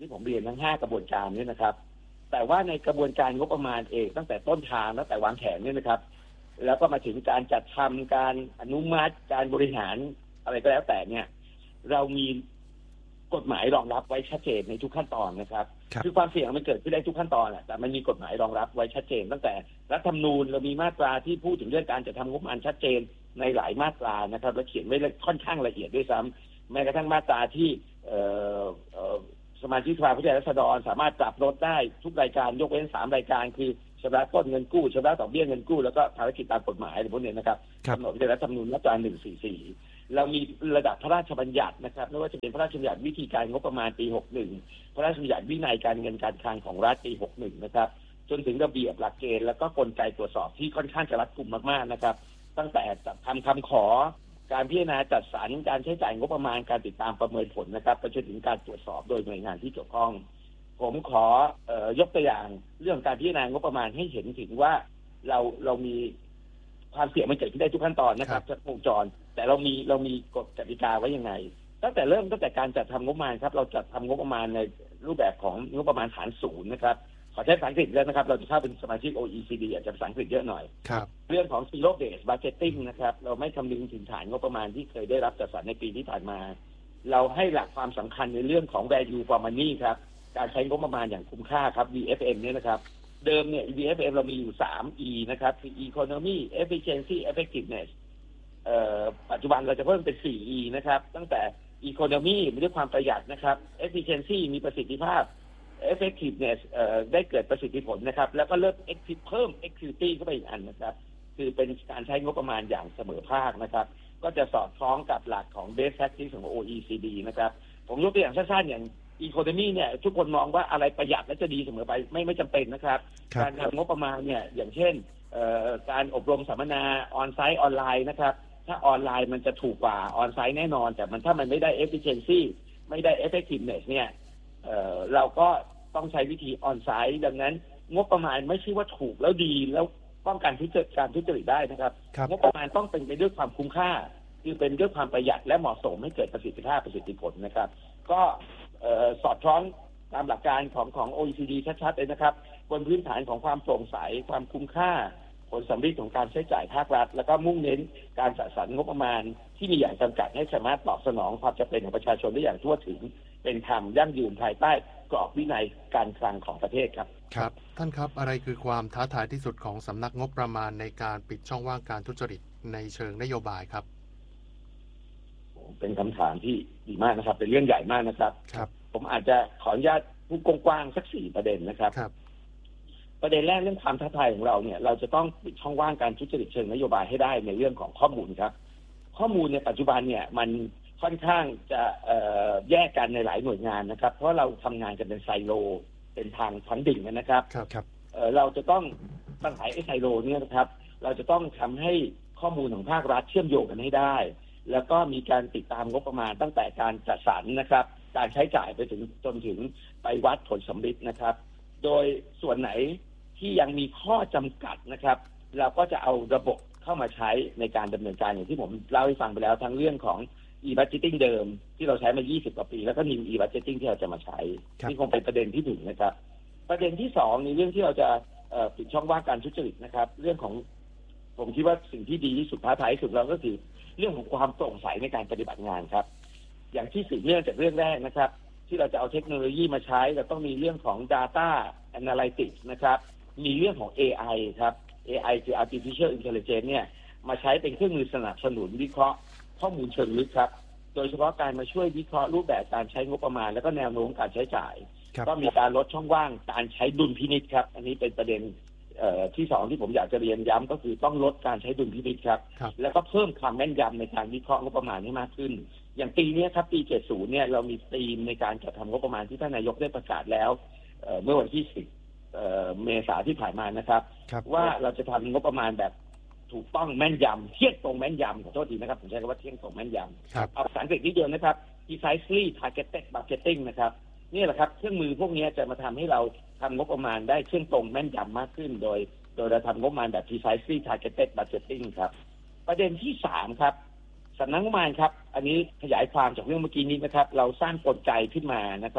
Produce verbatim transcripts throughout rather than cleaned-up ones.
ที่ผมเรียนทั้งห้ากระบวนการนี้นะครับแต่ว่าในกระบวนการงบประมาณเองตั้งแต่ต้นทางตั้งแต่วางแผนเนี่ยนะครับแล้วก็มาถึงการจัดทำการอนุมัติการบริหารอะไรก็แล้วแต่เนี่ยเรามีกฎหมายรองรับไว้ชัดเจนในทุกขั้นตอนนะครับคือความเสี่ยงมันเกิดขึ้นได้ทุกขั้นตอนแหละแต่มันมีกฎหมายรองรับไว้ชัดเจนตั้งแต่รัฐธรรมนูญเรามีมาตราที่พูดถึงเรื่องการจัดทำงบประมาณชัดเจนในหลายมาตรานะครับและเขียนไว้ค่อนข้างละเอียดด้วยซ้ำแม้กระทั่งมาตราที่สมาชิกสภาผู้แทนราษฎรสามารถปรับลดได้ทุกรายการยกเว้นสามรายการคือชำระต้นเงินกู้ชำระดอกเบี้ยเงินกู้แล้วก็ภารกิจตามกฎหมายอะไรพวกนี้นะครับกำหนดในรัฐธรรมนูญมาตราหนึ่งสี่สี่เรามีระดับพระราชบัญญัตินะครับไม่ว่าจะเป็นพระราชบัญญัติวิธีการงบประมาณปีหกสิบเอ็ดพระราชบัญญัติวินัยการเงินการคลังของรัฐปีหกสิบเอ็ดนะครับจนถึงระเบียบหลักเกณฑ์แล้วก็กลไกตรวจสอบที่ค่อนข้างจะรัดกุมมากๆนะครับตั้งแต่จัดทำคำขอการพิจารณาจัดสรรการใช้จ่ายงบประมาณการติดตามประเมินผลนะครับไปจนถึงการตรวจสอบโดยหน่วยงานที่เกี่ยวข้องผมขอเอ่อยกตัวอย่างเรื่องการพิจารณางบประมาณให้เห็นถึงว่าเราเรามีความเสี่ยงมันเกิดขึ้นได้ทุกขั้นตอนนะครับจากวงจรแต่เรามีเรามีกฎกติกาไว้ยังไงตั้งแต่เริ่มตั้งแต่การจัดทำงบประมาณครับเราจัดทำงบประมาณในรูปแบบของงบประมาณฐานศูนย์นะครับขอใช้ภาษาอังกฤษแล้วนะครับเราจะเข้าเป็นสมาชิก โอ อี ซี ดี อาจจะภาษาอังกฤษเยอะหน่อยเรื่องของ zero based budgeting นะครับเราไม่คำนึงถึงฐานงบประมาณที่เคยได้รับจัดสรรในปีที่ผ่านมาเราให้หลักความสำคัญในเรื่องของ value for money ครับการใช้งบประมาณอย่างคุ้มค่าครับ วี เอฟ เอ็ม เนี่ยนะครับเดิมเนี่ย วี เอฟ เอ็ม เรามีอยู่สาม E นะครับคือ economy efficiency effectiveness เอ่อปัจจุบันเราจะเพิ่มเป็นสี่ E นะครับตั้งแต่ economy มีด้วยความประหยัดนะครับ efficiency มีประสิทธิภาพeffectiveness เอ่อได้เกิดประสิทธิผลนะครับแล้วก็เริ่ม เพิ่ม equity เข้าไปอีกอันนะครับคือเป็นการใช้งบประมาณอย่างเสมอภาคนะครับก็จะสอดคล้องกับหลักของ best practice ของ โอ อี ซี ดี นะครับผมยกตัวอย่างสั้นๆอย่าง economy เนี่ยทุกคนมองว่าอะไรประหยัดและจะดีเสมอไปไม่ไม่จำเป็นนะครับการทำงบประมาณเนี่ยอย่างเช่นเอ่อการอบรมสัมมนาออนไซต์ออนไลน์นะครับถ้าออนไลน์มันจะถูกกว่าออนไซต์แน่นอนแต่มันถ้ามันไม่ได้ efficiency ไม่ได้ effectiveness เนี่ยเอ่อเราก็ต้องใช้วิธีออนไซต์ดังนั้นงบประมาณไม่ใช่ว่าถูกแล้วดีแล้วป้องกันทุจริตการทุจริตได้นะครับงบประมาณต้องเป็นไปด้วยความคุ้มค่าคือเป็นด้วยความประหยัดและเหมาะสมให้เกิดประสิทธิภาพประสิทธิผลนะครับก็สอดคล้องตามหลักการของของ โอ อี ซี ดี ชัดๆเลยนะครับบนพื้นฐานของความโปร่งใสความคุ้มค่าผลสำลิดของการใช้จ่ายภาครัฐแล้วก็มุ่งเน้นการจัดสรรงบประมาณที่มีอย่างจำกัดให้สามารถตอบสนองความจำเป็นของประชาชนได้อย่างทั่วถึงเป็นธรรมยั่งยืนภายใต้กรอบวินัยการคลังของประเทศครับครับท่านครับอะไรคือความท้าทายที่สุดของสำนักงบประมาณในการปิดช่องว่างการทุจริตในเชิงนโยบายครับเป็นคำถามที่ดีมากนะครับเป็นเรื่องใหญ่มากนะครับครับผมอาจจะขออนุญาตพูดกว้างๆสักสี่ประเด็นนะครับครับประเด็นแรกเรื่องความท้าทายของเราเนี่ยเราจะต้องปิดช่องว่างการทุจริตเชิงนโยบายให้ได้ในเรื่องของข้อมูลครับข้อมูลในปัจจุบันเนี่ยมันค่อนข้างจะแยกกันในหลายหน่วยงานนะครับเพราะเราทำงานกันเป็นไซโลเป็นทางท้องถิ่นกันนะครับครับครับเราจะต้องปัญหาไอ้ไซโลเนี่ยนะครับเราจะต้องทำให้ข้อมูลของภาครัฐเชื่อมโยงกันให้ได้แล้วก็มีการติดตามงบประมาณตั้งแต่การจัดสรรนะครับการใช้จ่ายไปถึงจนถึงไปวัดผลสำลิดนะครับโดยส่วนไหนที่ยังมีข้อจำกัดนะครับเราก็จะเอาระบบเข้ามาใช้ในการดำเนินการอย่างที่ผมเล่าให้ฟังไปแล้วทั้งเรื่องของ e-budgeting เดิมที่เราใช้มายี่สิบกว่าปีแล้วก็ new e-budgeting ที่เราจะมาใช้นี่คงเป็นประเด็นที่หนึ่งนะครับประเด็นที่สองในเรื่องที่เราจะปิดช่องว่างการทุจริตนะครับเรื่องของผมคิดว่าสิ่งที่ดีที่สุดท้าทายที่สุดเราก็คือเรื่องของความโปร่งใสในการปฏิบัติงานครับอย่างที่สืบเนื่องจากเรื่องแรกนะครับที่เราจะเอาเทคโนโลยีมาใช้เราต้องมีเรื่องของ data analytics นะครับมีเรื่องของ เอ ไอ ครับ เอ ไอ คือ artificial intelligence เนี่ยมาใช้เป็นเครื่องมือสนับสนุนวิเคราะห์ข้อมูลเชิงลึกครับโดยเฉพาะการมาช่วยวิเคราะห์รูปแบบการใช้งบประมาณและก็แนวโน้มการใช้จ่ายก็มีการลดช่องว่างการใช้ดุลพินิจครับอันนี้เป็นประเด็นที่สองที่ผมอยากจะเรียนย้ำก็คือต้องลดการใช้ดุลพินิจครับแล้วก็เพิ่มความแม่นยำในการวิเคราะห์งบประมาณให้มากขึ้นอย่างปีนี้ครับปีเจ็ดสิบเนี่ยเรามีธีมในการจัดทำงบประมาณที่ท่านนายกได้ประกาศแล้วเมื่อวันที่สิบเมษายนที่ผ่านมานะครับว่าเราจะทำงบประมาณแบบถูกต้องแม่นยำเที่ยงตรงแม่นยำขอโทษทีนะครับผมใช้คำว่าเที่ยงตรงแม่นยำเอาภาษาอังกฤษนิดเดียวนะครับ precisely targeted budgeting นะครับนี่แหละครับเครื่องมือพวกนี้จะมาทำให้เราทำงบประมาณได้เที่ยงตรงแม่นยำมากขึ้นโดยโดยเราทำงบประมาณแบบ precisely targeted budgeting ครับประเด็นที่สามครับสำนักงบประมาณครับอันนี้ขยายความจากเรื่องเมื่อกี้นี้นะครับเราสร้างกลไกขึ้นมานะครับ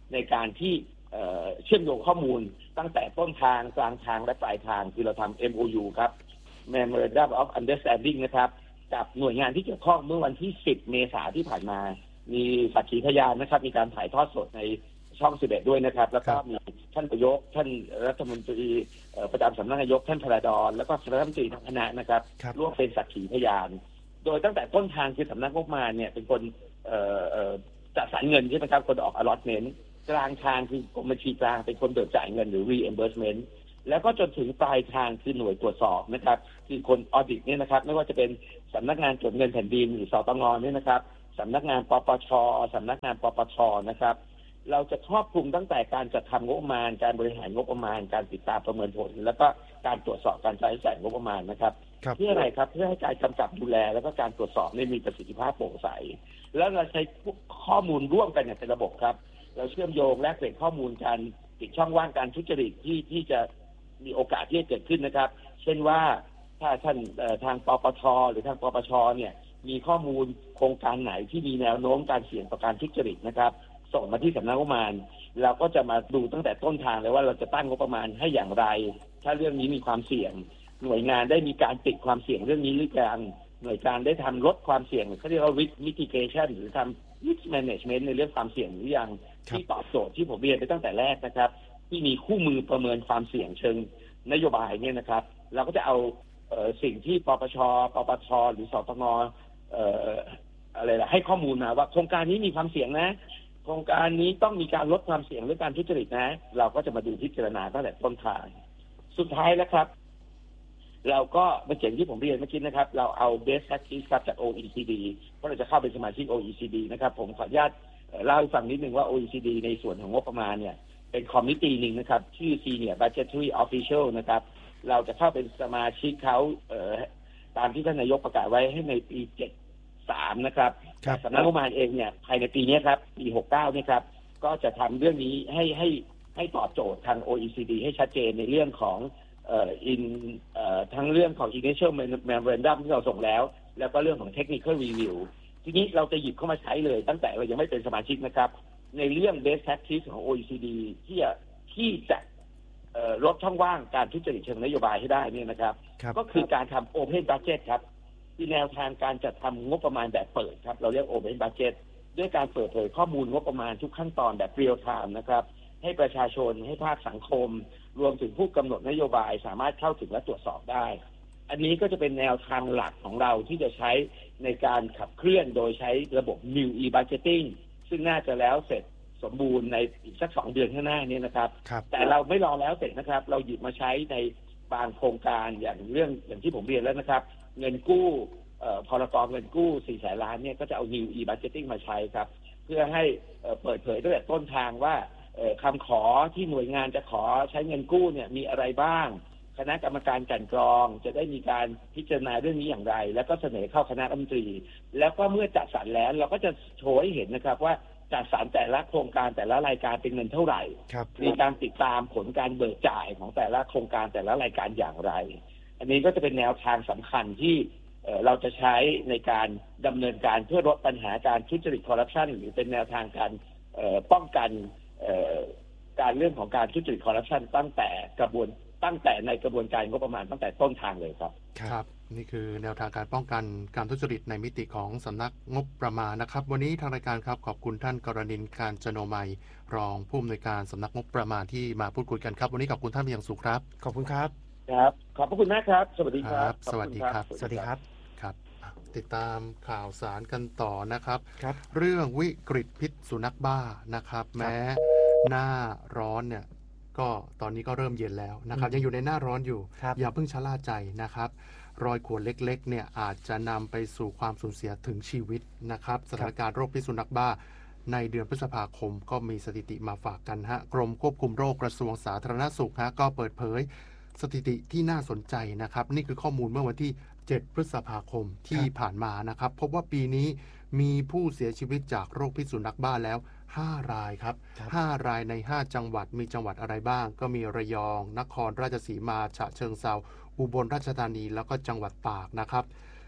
ในการที่เชื่อมโยงข้อมูลตั้งแต่ต้นทางกลางทางและปลายทางคือเราทำ เอ็ม โอ ยู ครับ Memorandum of Understanding นะครับกับหน่วยงานที่เกี่ยวข้องเมื่อวันที่สิบเมษายนที่ผ่านมามีสักขีพยานนะครับมีการถ่ายทอดสดในช่องสิบเอ็ดด้วยนะครับแล้วก็มีท่านนายกท่านรัฐมนตรีประจำสำนักนายกท่านพระดอนแล้วก็คณะรัฐมนตรีทั้งคณะนะครับร่วมเป็นสักขีพยานโดยตั้งแต่ต้นทางคือสำนักงบประมาณเนี่ยเป็นคนจัดสรรเงินใช่ไหมครับคนออก allotment กลางทางคือกรมบัญชีกลางเป็นคนเบิกจ่ายเงินหรือ reimbursement แล้วก็จนถึงปลายทางคือหน่วยตรวจสอบนะครับคือคน audit เนี่ยนะครับไม่ว่าจะเป็นสำนักงานตรวจเงินแผ่นดินหรือสตงเนี่ยนะครับสำนักงานปปชสำนักงานปปชนะครับเราจะครอบคลุมตั้งแต่การจัดทำงบประมาณการบริหารงบประมาณการติดตามประเมินผลแล้วก็การตรวจสอบการใช้จ่ายงบประมาณนะครับเพื่ออะไรครับเพื่อให้การกำกับดูแลแล้วก็การตรวจสอบมีประสิทธิภาพโปร่งใสแล้วเราใช้ข้อมูลร่วมกันอย่างเป็นระบบครับเราเชื่อมโยงแลกเปลี่ยนข้อมูลการปิดช่องว่างการทุจริตที่ที่จะมีโอกาสที่จะเกิดขึ้นนะครับเช่นว่าถ้าท่านทางปปชหรือทางปปชเนี่ยมีข้อมูลโครงการไหนที่มีแนวโน้มการเสี่ยงต่อการทุจริตนะครับส่งมาที่สำนักงบประมาณเราก็จะมาดูตั้งแต่ต้นทางเลยว่าเราจะตั้งงบประมาณให้อย่างไรถ้าเรื่องนี้มีความเสี่ยงหน่วยงานได้มีการติดความเสี่ยงเรื่องนี้หรือยังหน่วยการได้ทำลดความเสี่ยงเขาเรียกว่า risk mitigation หรือทำ risk management ในเรื่องความเสี่ยงหรือยังที่ตอบโจทย์ที่ผมเรียนไปตั้งแต่แรกนะครับที่มีคู่มือประเมินความเสี่ยงเชิงนโยบายเนี่ยนะครับเราก็จะเอาเอ่อสิ่งที่ปปชปปทหรือสตงเอ่ออะไรล่ะให้ข้อมูลมาว่าโครงการนี้มีความเสี่ยงนะโครงการนี้ต้องมีการลดความเสี่ยงเรื่องการทุจริตนะเราก็จะมาดูพิจารณาตั้งแต่ต้นทางสุดท้ายแล้วครับเราก็เมื่อกี้ที่ผมเรียนเมื่อกี้นะครับเราเอา best practice จาก โอ อี ซี ดี เพราะเราจะเข้าเป็นสมาชิก โอ อี ซี ดี นะครับผมขออนุญาตเล่าให้ฟังนิดนึงว่า โอ อี ซี ดี ในส่วนของงบประมาณเนี่ยเป็นคอมมิตี้นึงนะครับชื่อ Senior Budgetary Official นะครับเราจะเข้าเป็นสมาชิกเขาเอ่อตามที่ท่านนายกประกาศไว้ให้ในปีเจ็ดสามนะครับสำนักงบประมาณเองเนี่ยภายในปีนี้ครับปีหกเก้าเนี่ยครับก็จะทำเรื่องนี้ให้ให้ให้ตอบโจทย์ทาง โอ อี ซี ดี ให้ชัดเจนในเรื่องของเอ่ออินเอ่อทั้งเรื่องของ Initial Memorandum ที่เราส่งแล้วแล้วก็เรื่องของ Technical Review ทีนี้เราจะหยิบเข้ามาใช้เลยตั้งแต่เรายังไม่เป็นสมาชิกนะครับในเรื่อง Best Practice ของ โอ อี ซี ดี ที่จะที่จะลดช่องว่างการทุจริตเชิงนโยบายให้ได้เนี่ยนะครับก็คือการทำ Open Budget ครับที่แนวทางการจัดทำงบประมาณแบบเปิดครับเราเรียก Open Budget ด้วยการเปิดเผยข้อมูลงบประมาณทุกขั้นตอนแบบ Real Time นะครับให้ประชาชนให้ภาคสังคมรวมถึงผู้กำหนดนโยบายสามารถเข้าถึงและตรวจสอบได้อันนี้ก็จะเป็นแนวทางหลักของเราที่จะใช้ในการขับเคลื่อนโดยใช้ระบบ New e-budgeting ซึ่งน่าจะแล้วเสร็จสมบูรณ์ในอีกสักสองเดือนข้างหน้านี้นะครับแต่เราไม่รอแล้วเสร็จนะครับเราหยิบมาใช้ในบางโครงการอย่างเรื่องอย่างที่ผมเรียนแล้วนะครับเงินกู้พรกเงินกู้สี่แสนล้านเนี่ยก็จะเอา New e-budgeting มาใช้ครับเพื่อให้เปิดเผยตั้งแต่ต้นทางว่าคำขอที่หน่วยงานจะขอใช้เงินกู้เนี่ยมีอะไรบ้างคณะกรรมการกลั่นกรองจะได้มีการพิจารณาเรื่องนี้อย่างไรแล้วก็เสนอเข้าคณะรัฐมนตรีแล้วก็เมื่อจัดสรรแล้วเราก็จะโชว์ให้เห็นนะครับว่าจัดสรรแต่ละโครงการแต่ละรายการเป็นเงินเท่าไหร่มีการติดตามผลการเบิกจ่ายของแต่ละโครงการแต่ละรายการอย่างไรอันนี้ก็จะเป็นแนวทางสำคัญที่เราจะใช้ในการดำเนินการเพื่อลดปัญหาการทุจริตคอร์รัปชันหรือเป็นแนวทางการป้องกันการเรื่องของการทุจริตคอร์รัปชันตั้งแต่กระบวนตั้งแต่ในกระบวนการงบประมาณตั้งแต่ต้นทางเลยครับครับนี่คือแนวทางการป้องกันการทุจริตในมิติของสำนักงบประมาณนะครับวันนี้ทางรายการครับขอบคุณท่านกรณินทร์ การจโนมัยรองผู้อำนวยการสำนักงบประมาณที่มาพูดคุยกันครับวันนี้ขอบคุณท่านเป็นอย่างสูงครับขอบคุณครับครับขอบพระคุณมากครับสวัสดีครับสวัสดีครับสวัสดีครับครับติดตามข่าวสารกันต่อนะครับครับเรื่องวิกฤตพิษสุนัขบ้านะครับแม้หน้าร้อนเนี่ยก็ตอนนี้ก็เริ่มเย็นแล้วนะครับยังอยู่ในหน้าร้อนอยู่อย่าเพิ่งชะล่าใจนะครับรอยข่วนเล็กๆเนี่ยอาจจะนำไปสู่ความสูญเสียถึงชีวิตนะครับสถานการณ์โรคพิษสุนัขบ้าในเดือนพฤษภาคมก็มีสถิติมาฝากกันฮะกรมควบคุมโรคกระทรวงสาธารณสุขฮะก็เปิดเผยสถิติที่น่าสนใจนะครับนี่คือข้อมูลเมื่อวันที่เจ็ดพฤษภาคมที่ผ่านมานะครับพบว่าปีนี้มีผู้เสียชีวิตจากโรคพิษสุนัขบ้าแล้วห้ารายครับห้ารายในห้าจังหวัดมีจังหวัดอะไรบ้างก็มีระยองนครราชสีมาฉะเชิงเทราอุบลราชธานีแล้วก็จังหวัดตากนะครับ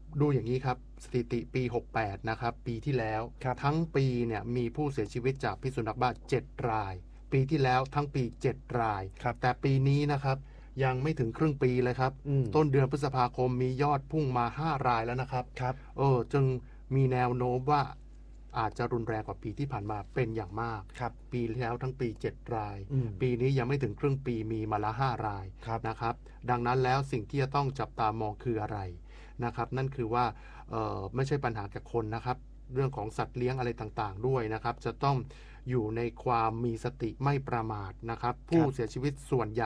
ดูอย่างนี้ครับสถิติปีหกสิบแปดนะครับปีที่แล้วทั้งปีเนี่ยมีผู้เสียชีวิตจากพิษสุนัขบ้าเจ็ดรายปีที่แล้วทั้งปีเจ็ดรายแต่ปีนี้นะครับยังไม่ถึงครึ่งปีเลยครับต้นเดือนพฤษภาคมมียอดพุ่งมาห้ารายแล้วนะครับครับเออจึงมีแนวโน้มว่าอาจจะรุนแรงกว่าปีที่ผ่านมาเป็นอย่างมากปีที่แล้วทั้งปีเจ็ดรายปีนี้ยังไม่ถึงครึ่งปีมีมาละห้ารายนะครับดังนั้นแล้วสิ่งที่จะต้องจับตามองคืออะไรนะครับนั่นคือว่าไม่ใช่ปัญหาแก่คนนะครับเรื่องของสัตว์เลี้ยงอะไรต่างๆด้วยนะครับจะต้องอยู่ในความมีสติไม่ประมาทนะครับผู้เสียชีวิตส่วนใหญ่